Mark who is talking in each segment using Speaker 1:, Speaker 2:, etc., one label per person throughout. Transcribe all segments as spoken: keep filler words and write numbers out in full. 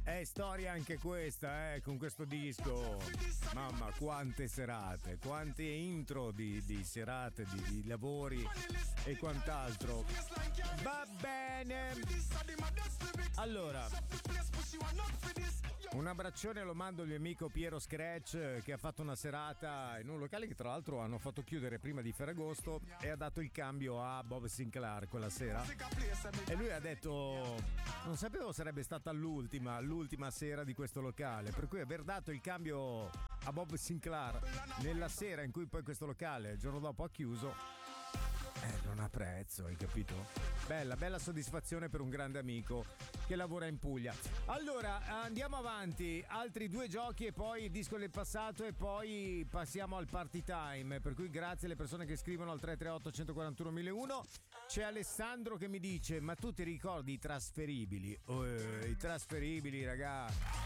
Speaker 1: È storia anche questa, eh, con questo disco. Mamma, quante serate, quante intro di, di serate, di, di lavori e quant'altro. Va bene. Allora, un abbraccione lo mando al mio amico Piero Scratch, che ha fatto una serata in un locale che tra l'altro hanno fatto chiudere prima di Ferragosto, e ha dato il cambio a Bob Sinclair quella sera. E lui ha detto: non sapevo sarebbe stata l'ultima, l'ultima sera di questo locale, per cui aver dato il cambio a Bob Sinclair nella sera in cui poi questo locale il giorno dopo ha chiuso, eh, non ha prezzo, hai capito? Bella, bella soddisfazione per un grande amico che lavora in Puglia. Allora, andiamo avanti, altri due giochi e poi il disco del passato e poi passiamo al party time, per cui grazie alle persone che scrivono al tre tre otto uno quattro uno uno uno. C'è Alessandro che mi dice: ma tu ti ricordi i trasferibili? Oh, eh, i trasferibili, raga,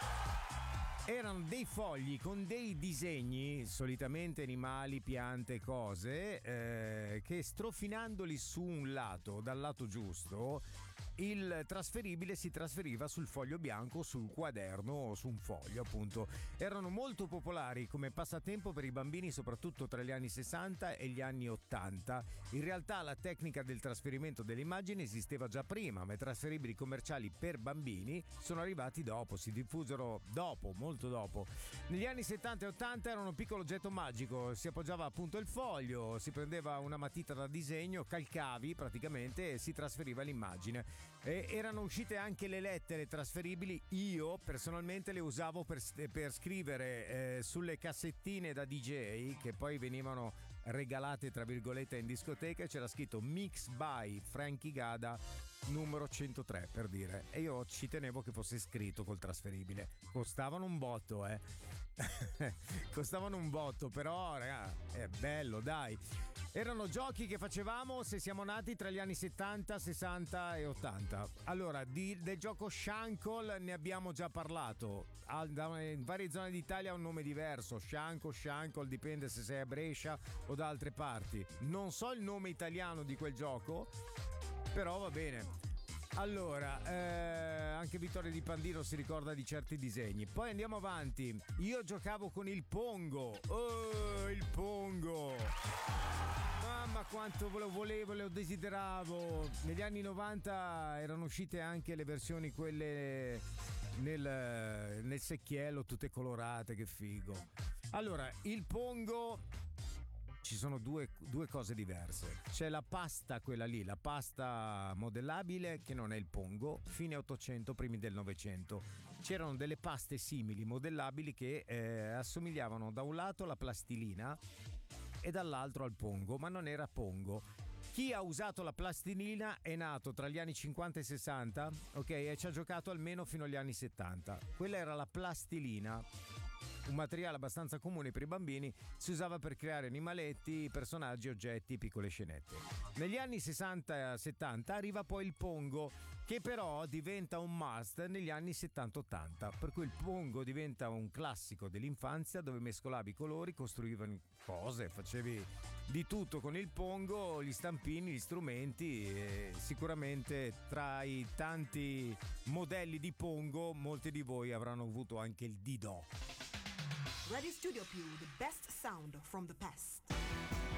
Speaker 1: erano dei fogli con dei disegni, solitamente animali, piante, cose, eh, che strofinandoli su un lato, dal lato giusto, il trasferibile si trasferiva sul foglio bianco, sul quaderno o su un foglio, appunto. Erano molto popolari come passatempo per i bambini, soprattutto tra gli anni sessanta e gli anni ottanta. In realtà la tecnica del trasferimento delle immagini esisteva già prima, ma i trasferibili commerciali per bambini sono arrivati dopo, si diffusero dopo, molto dopo. Negli anni settanta e ottanta erano un piccolo oggetto magico, si appoggiava appunto il foglio, si prendeva una matita da disegno, calcavi praticamente e si trasferiva l'immagine. E erano uscite anche le lettere trasferibili. Io personalmente le usavo per, per scrivere eh, sulle cassettine da D J che poi venivano regalate tra virgolette in discoteca, e c'era scritto Mix by Frankie Gada numero centotré, per dire, e io ci tenevo che fosse scritto col trasferibile. Costavano un botto, eh costavano un botto, però raga, è bello, dai. Erano giochi che facevamo se siamo nati tra gli anni settanta, sessanta e ottanta. Allora, di, del gioco Shankle ne abbiamo già parlato. In varie zone d'Italia ha un nome diverso. Shanko, Shankle, dipende se sei a Brescia o da altre parti. Non so il nome italiano di quel gioco, però va bene. Allora, eh, anche Vittorio Di Pandino si ricorda di certi disegni. Poi andiamo avanti. Io giocavo con il Pongo. Oh, il Pongo! Mamma quanto lo volevo, lo desideravo. Negli anni novanta erano uscite anche le versioni quelle nel, nel secchiello, tutte colorate, che figo. Allora, il Pongo, ci sono due, due cose diverse. C'è la pasta, quella lì, la pasta modellabile, che non è il Pongo, fine ottocento, primi del novecento. C'erano delle paste simili, modellabili, che eh, assomigliavano da un lato alla plastilina e dall'altro al Pongo, ma non era Pongo. Chi ha usato la plastilina è nato tra gli anni cinquanta e sessanta, ok, e ci ha giocato almeno fino agli anni settanta. Quella era la plastilina, un materiale abbastanza comune per i bambini, si usava per creare animaletti, personaggi, oggetti, piccole scenette. Negli anni sessanta settanta arriva poi il Pongo, che però diventa un must negli anni settanta ottanta, per cui il Pongo diventa un classico dell'infanzia, dove mescolavi i colori, costruivi cose, facevi di tutto con il Pongo, gli stampini, gli strumenti, e sicuramente tra i tanti modelli di Pongo molti di voi avranno avuto anche il Didò.
Speaker 2: Radio Studio Più, the best sound from the past.